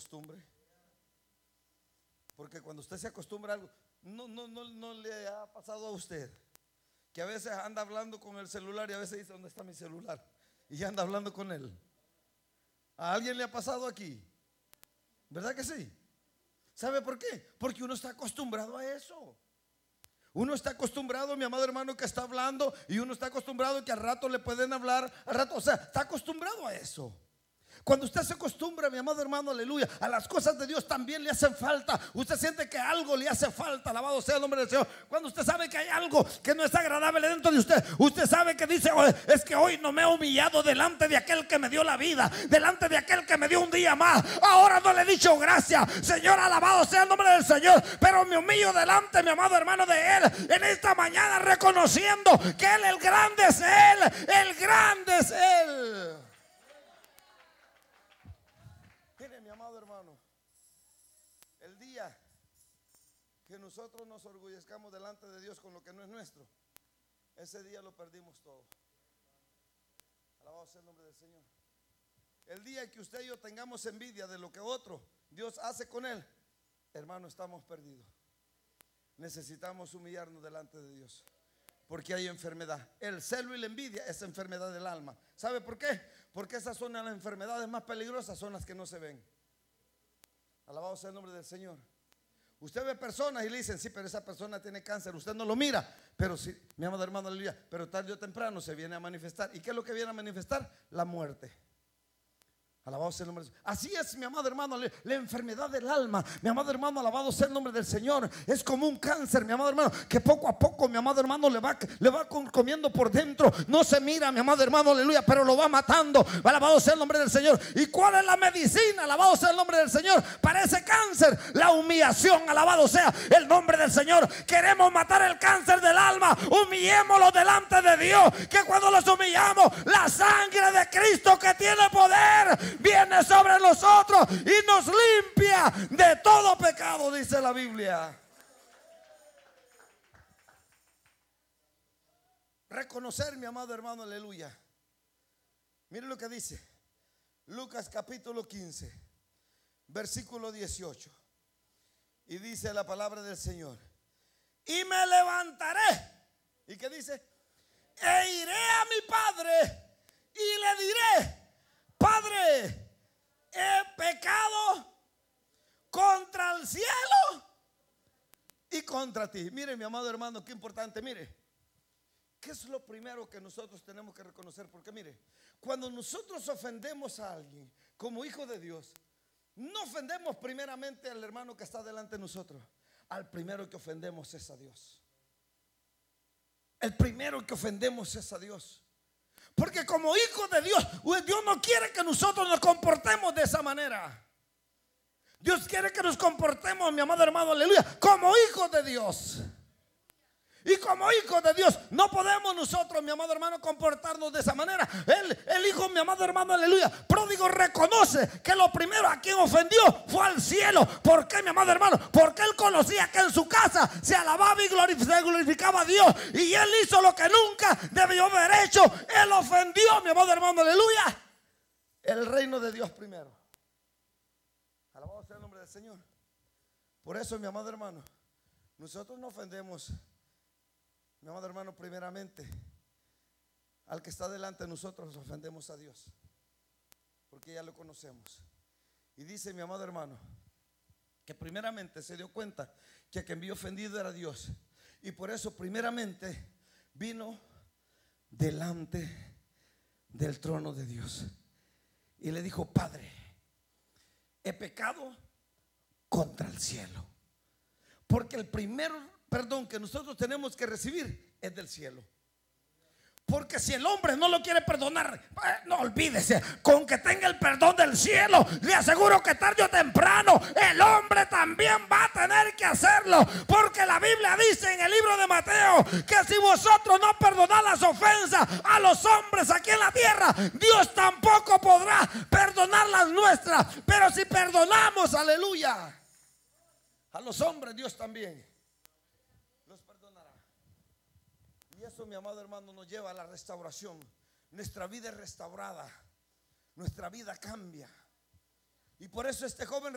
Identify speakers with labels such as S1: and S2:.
S1: costumbre. Porque cuando usted se acostumbra a algo, no le ha pasado a usted que a veces anda hablando con el celular y a veces dice: ¿dónde está mi celular? Y ya anda hablando con él. ¿A alguien le ha pasado aquí? ¿Verdad que sí? ¿Sabe por qué? Porque uno está acostumbrado a eso. Uno está acostumbrado, mi amado hermano, que está hablando, y uno está acostumbrado que al rato le pueden hablar, al rato, o sea, está acostumbrado a eso. Cuando usted se acostumbra, mi amado hermano, aleluya, a las cosas de Dios también le hacen falta. Usted siente que algo le hace falta, alabado sea el nombre del Señor. Cuando usted sabe que hay algo que no es agradable dentro de usted, usted sabe que dice: es que hoy no me he humillado delante de aquel que me dio la vida, delante de aquel que me dio un día más. Ahora no le he dicho gracias, Señor, alabado sea el nombre del Señor, pero me humillo delante, mi amado hermano, de Él en esta mañana, reconociendo que Él, el grande es Él, el grande es Él. Mire, mi amado hermano, el día que nosotros nos orgullezcamos delante de Dios con lo que no es nuestro, ese día lo perdimos todo. Alabado sea el nombre del Señor. El día que usted y yo tengamos envidia de lo que otro Dios hace con él, hermano, estamos perdidos. Necesitamos humillarnos delante de Dios, porque hay enfermedad. El celo y la envidia es enfermedad del alma. ¿Sabe por qué? Porque esas son las enfermedades más peligrosas, son las que no se ven. Alabado sea el nombre del Señor. Usted ve personas y le dicen: sí, pero esa persona tiene cáncer. Usted no lo mira, pero sí, mi amado hermano, aleluya, pero tarde o temprano se viene a manifestar. ¿Y qué es lo que viene a manifestar? La muerte. Alabado sea el nombre del Señor. Así es, mi amado hermano, la enfermedad del alma, mi amado hermano, alabado sea el nombre del Señor. Es como un cáncer, mi amado hermano, que poco a poco, mi amado hermano, le va comiendo por dentro. No se mira, mi amado hermano, aleluya, pero lo va matando. Alabado sea el nombre del Señor. ¿Y cuál es la medicina? Alabado sea el nombre del Señor para ese cáncer: la humillación. Alabado sea el nombre del Señor. Queremos matar el cáncer del alma, humillémoslo delante de Dios, que cuando los humillamos, la sangre de Cristo, que tiene poder, viene sobre nosotros y nos limpia de todo pecado, dice la Biblia. Reconocer, mi amado hermano, aleluya. Mire lo que dice Lucas capítulo 15, versículo 18. Y dice la palabra del Señor: y me levantaré. ¿Y qué dice? E iré a mi Padre y le diré: Padre, he pecado contra el cielo y contra ti. Mire, mi amado hermano, qué importante. Mire, ¿qué es lo primero que nosotros tenemos que reconocer? Porque mire, cuando nosotros ofendemos a alguien como hijo de Dios, no ofendemos primeramente al hermano que está delante de nosotros. Al primero que ofendemos es a Dios. El primero que ofendemos es a Dios. Porque como hijos de Dios, Dios no quiere que nosotros nos comportemos de esa manera. Dios quiere que nos comportemos, mi amado hermano, aleluya, como hijos de Dios. Y como hijos de Dios no podemos nosotros, mi amado hermano, comportarnos de esa manera. El hijo, mi amado hermano, aleluya, pródigo, reconoce que lo primero a quien ofendió fue al cielo. ¿Por qué, mi amado hermano? Porque él conocía que en su casa se alababa y glorificaba a Dios, y él hizo lo que nunca debió haber hecho. Él ofendió, mi amado hermano, aleluya, el reino de Dios primero. Alabado sea el nombre del Señor. Por eso, mi amado hermano, nosotros no ofendemos, mi amado hermano, primeramente al que está delante de nosotros. Ofendemos a Dios, porque ya lo conocemos. Y dice, mi amado hermano, que primeramente se dio cuenta que a quien había ofendido era Dios, y por eso primeramente vino delante del trono de Dios y le dijo: Padre, he pecado contra el cielo. Porque el primer perdón que nosotros tenemos que recibir es del cielo. Porque si el hombre no lo quiere perdonar, no, olvídese. Con que tenga el perdón del cielo, le aseguro que tarde o temprano el hombre también va a tener que hacerlo. Porque la Biblia dice en el libro de Mateo que si vosotros no perdonáis las ofensas a los hombres aquí en la tierra, Dios tampoco podrá perdonar las nuestras. Pero si perdonamos, aleluya, a los hombres, Dios también los perdonará. Y eso, mi amado hermano, nos lleva a la restauración. Nuestra vida es restaurada, nuestra vida cambia. Y por eso este joven